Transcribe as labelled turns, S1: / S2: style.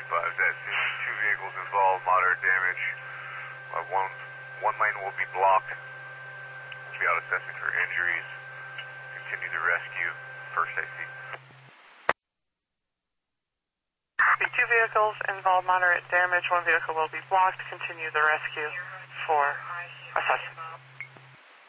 S1: that two vehicles involved, moderate damage. One lane will be blocked. We'll be out assessing for injuries. Continue the rescue. First AC.
S2: Two vehicles involved, moderate damage. One vehicle will be blocked. Continue the rescue for assessment.